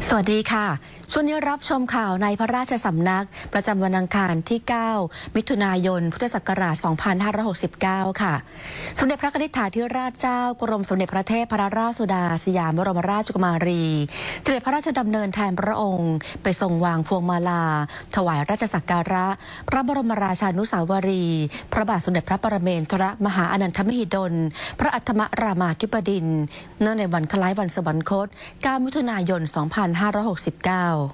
สวัสดีค่ะช่วงนี้รับชมข่าวในพระราชสำนักประจำวันอังคารที่ 9 มิถุนายน พุทธศักราช 2569 ค่ะ สมเด็จพระนิธิถาธิราชเจ้ากรมสมเด็จพระเทพรัตนราชสุดาสยามบรมราชกุมารีเสด็จพระราชดำเนินแทนพระองค์ไปทรงวางพวงมาลาถวายราชสักการะพระบรมราชานุสาวรีย์พระบาทสมเด็จพระปรเมนทรมหาอนันทมหิดลพระอัฏฐมรามาธิบดินทร์เนื่องในวันคล้ายวันสวรรคต 9 มิถุนายน 2569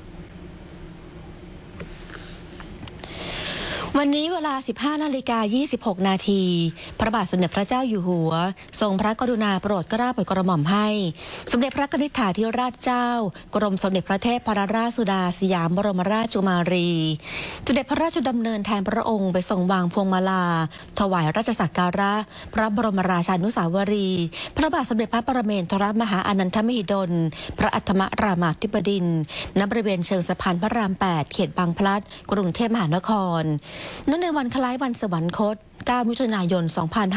วันนี้เวลา 15:26 นาทีพระบาทสมเด็จพระเจ้าอยู่หัวทรงพระกรุณาโปรดเกล้าโปรดกระหม่อมให้สมเด็จพระนิธิถาธิราชเจ้ากรมสมเด็จพระเทพรัตนราชสุดาสยามบรมราชกุมารีเสด็จพระราชดำเนินแทนพระองค์ไปทรงวางพวงมาลาถวายราชสักการะพระบรมราชานุสาวรีย์พระบาทสมเด็จพระปรเมนทรมหาอนันทมหิดลพระอัฏฐมรามาธิบดินทร์ณบริเวณเชิงสะพานพระราม 8 เขตบางพลัดกรุงเทพมหานครเนื่องในวันคล้ายวันสวรรคต 9 มิถุนายน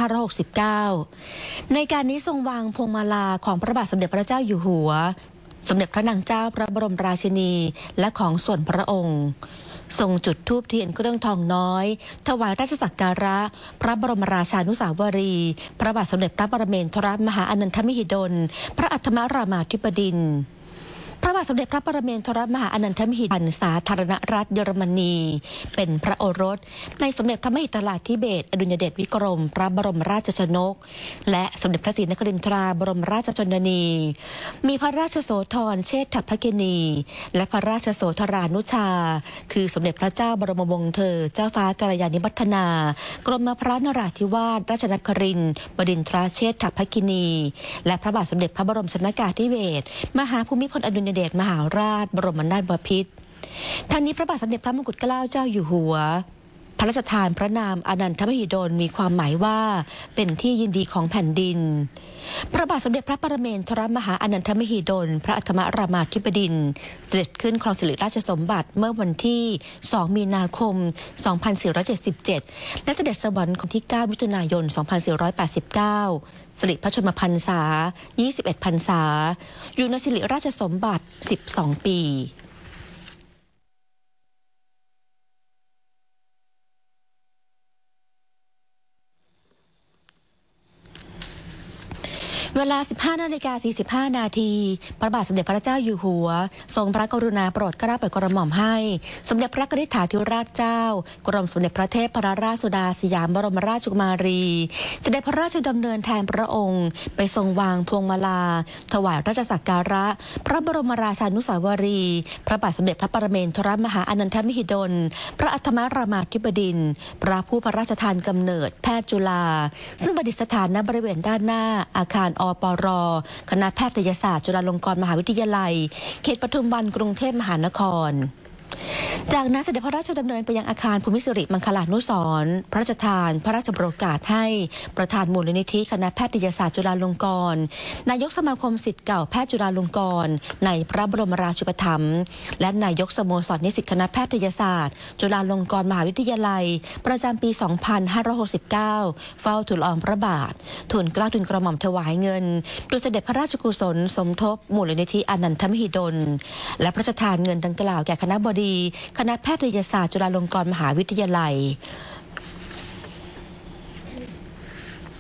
2569 ในการนี้ทรงวางพวงมาลาของพระบาทสมเด็จพระเจ้าอยู่หัวสมเด็จพระนางเจ้าพระบรมราชินีและของส่วนพระองค์ทรงจุดธูปเทียนเครื่องทองน้อยถวายราชสักการะพระบรมราชานุสาวรีย์พระบาทสมเด็จพระปรเมนทรมหาอนันทมหิดลพระอัฏฐมรามาธิบดินทร์พระบาทสมเด็จพระปรเมนทรมหาอนันทมหิดลสาธารณรัฐเยอรมนีเป็นพระโอรสในสมเด็จพระมหิดลาธิเบศรอดุลยเดชวิกรมพระบรมราชชนกและสมเด็จพระศรีนครินทราบรมราชชนนีมีพระราชโสธรเชษฐภกินีและพระราชโสธรานุชาคือสมเด็จพระเจ้าบรมวงศ์เธอเจ้าฟ้ากัลยาณิวัฒนากรมพระนราธิวาสราชนครินทร์บดินทราเชษฐภกินีและพระบาทสมเด็จพระบรมชนกาธิเบศรมหาภูมิพลอดุลยเดชมหาราชบรมนาถบพิตรทั้งนี้พระบาทสมเด็จพระมงกุฎเกล้าเจ้าอยู่หัวพระราชทานพระนามอนันทมหิดลมีความหมายว่าเป็นที่ยินดีของแผ่นดินพระบาทสมเด็จพระปรเมนทรมหาอนันทมหิดลพระอัฏฐมรามาธิบดินทร์เสด็จขึ้นครองสิริราชสมบัติเมื่อวันที่ 2 มีนาคม 2477 และเสด็จสวรรคตที่ 9 มิถุนายน 2489 สิริพระชนมพรรษา 21 พรรษาอยู่ในสิริราชสมบัติ 12 ปีเวลา 15:45 นาทีพระบาทสมเด็จพระเจ้าอยู่หัวทรงพระกรุณาโปรดเกล้าโปรดกระหม่อมให้สมเด็จพระนิธิถาธิราชเจ้ากรมสมเด็จพระเทพรัตนราชสุดาสยามบรมราชกุมารีเสด็จพระราชดำเนินแทนพระองค์ไปทรงวางพวงมาลาถวายราชสักการะพระบรมราชานุสาวรีย์พระบาทสมเด็จพระปรเมนทรมหาอนันทมหิดลพระอัฏฐมรามาธิบดินทร์พระผู้พระราชทานกำเนิดแพทย์จุฬาซึ่งประดิษฐานณบริเวณด้านหน้าอาคารอปร.คณะแพทยศาสตร์จุฬาลงกรณ์มหาวิทยาลัยเขตปทุมวันกรุงเทพมหานครจากนั้นเสด็จพระราชดำเนินไปยังอาคารภูมิสิริมังคลานุสรณ์พระราชทานพระราชโปรดเกล้าให้ประธานมูลนิธิคณะแพทยศาสตร์จุฬาลงกรณ์นายกสมาคมศิษย์เก่าแพทย์จุฬาลงกรณ์ในพระบรมราชูปถัมภ์และนายกสโมสรนิสิตคณะแพทยศาสตร์จุฬาลงกรณ์มหาวิทยาลัยประจำปี 2569 เฝ้าทูลละอองพระบาททูลเกล้าทูลกระหม่อมถวายเงินโดยเสด็จพระราชกุศลสมทบมูลนิธิอนันทมหิดลและพระราชทานเงินดังกล่าวแก่คณบดีคณะแพทยศาสตร์จุฬาลงกรณ์มหาวิทยาลัย